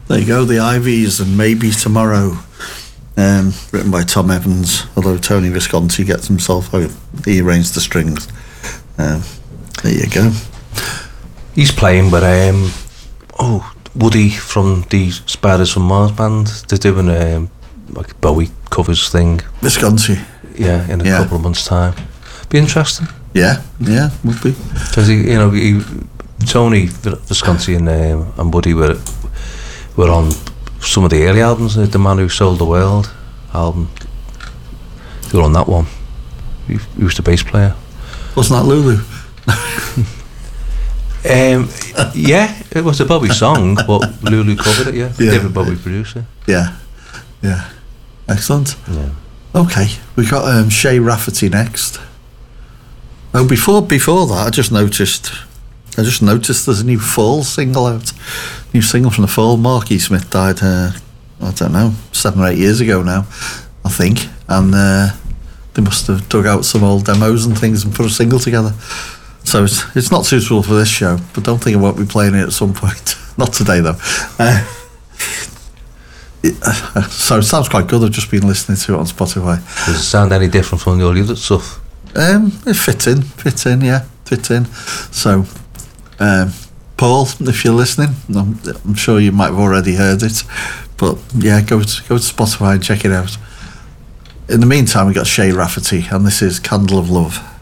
There you go, the Ivies and Maybe Tomorrow, written by Tom Evans, although Tony Visconti gets himself home. He arranged the strings. There you go. He's playing with Woody from the Spiders from Mars band. They're doing like a Bowie covers thing. Visconti. Yeah, in a couple of months' time. Be interesting. Yeah, would be. Because Tony Visconti and Woody were on some of the early albums. The Man Who Sold the World album. They were on that one. He was the bass player. Wasn't that Lulu? Yeah, it was a Bowie song, but Lulu covered it. Yeah. David Bowie producer. Yeah, excellent. Yeah. Okay, we got Shay Rafferty next. Oh, before that, I just noticed there's a new Fall single out. New single from the Fall. Mark E. Smith died, I don't know, 7 or 8 years ago now, I think. And they must have dug out some old demos and things and put a single together. So it's not suitable for this show, but don't think I won't be playing it at some point. Not today, though. So it sounds quite good. I've just been listening to it on Spotify. Does it sound any different from the other stuff? It fits in. So, Paul, if you're listening, I'm sure you might have already heard it, but yeah, go to Spotify and check it out. In the meantime, we got Shay Rafferty, and this is Candle of Love.